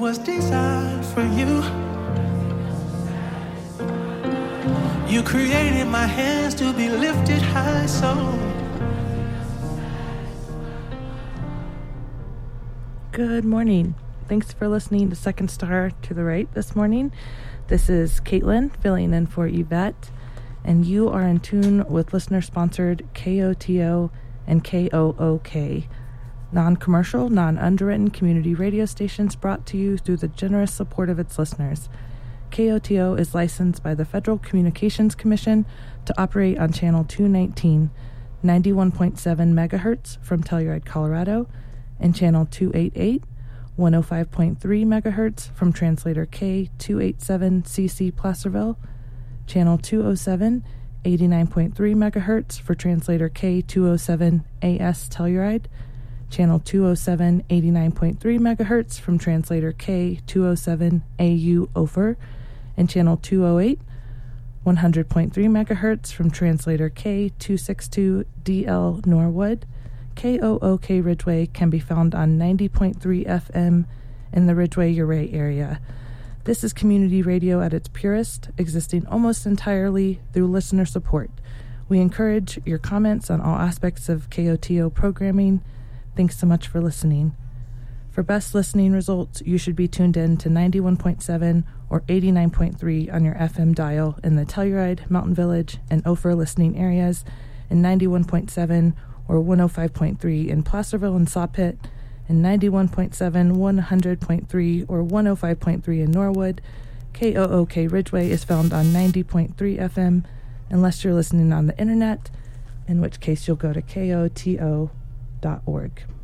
was designed for you. You created my hands to be lifted high, so. Good morning. Thanks for listening to Second Star to the Right this morning. This is Caitlin filling in for Yvette, and you are in tune with listener-sponsored KOTO and KOOK, non-commercial, non-underwritten community radio stations brought to you through the generous support of its listeners. KOTO is licensed by the Federal Communications Commission to operate on Channel 219, 91.7 megahertz from Telluride, Colorado, and Channel 288, 105.3 megahertz from Translator K287CC Placerville, Channel 207, 89.3 megahertz for Translator K207AS Telluride, Channel 207, 89.3 megahertz from Translator K207AU Ophir, and Channel 208, 100.3 megahertz from Translator K262DL Norwood. KOOK Ridgeway can be found on 90.3 FM in the Ridgeway-Uray area. This is community radio at its purest, existing almost entirely through listener support. We encourage your comments on all aspects of KOTO programming. Thanks so much for listening. For best listening results, you should be tuned in to 91.7 or 89.3 on your FM dial in the Telluride, Mountain Village, and Ophir listening areas, and 91.7 or 105.3 in Placerville and Sawpit, and 91.7, 100.3, or 105.3 in Norwood. KOOK Ridgeway is found on 90.3 FM, unless you're listening on the internet, in which case you'll go to KOTO.org.